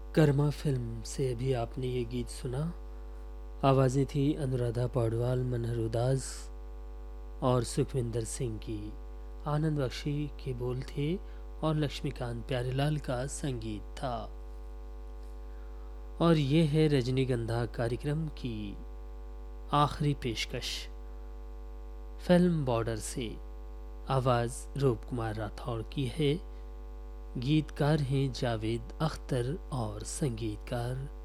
Karma film से अभी आपने ये गीत सुना। आवाज़ें थी अनुराधा पौडवाल, मनहर उदास और सुखविंदर सिंह की। आनंद बख्शी के बोल थे और लक्ष्मीकांत प्यारेलाल का संगीत था। और ये है रजनीगंधा कार्यक्रम की आखिरी पेशकश फिल्म बॉर्डर से। आवाज़ रूप कुमार राठौड़ की है, गीतकार हैं जावेद अख्तर और संगीतकार